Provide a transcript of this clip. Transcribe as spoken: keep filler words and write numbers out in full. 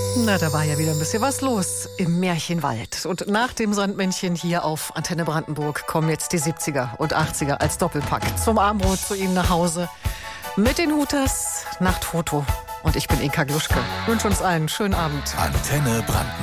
Na, da war ja wieder ein bisschen was los im Märchenwald. Und nach dem Sandmännchen hier auf Antenne Brandenburg kommen jetzt die siebziger und achtziger als Doppelpack zum Abendbrot zu Ihnen nach Hause mit den Hooters Nachtfoto. Und ich bin Inka Gluschke. Ich wünsche uns einen schönen Abend. Antenne Brandenburg.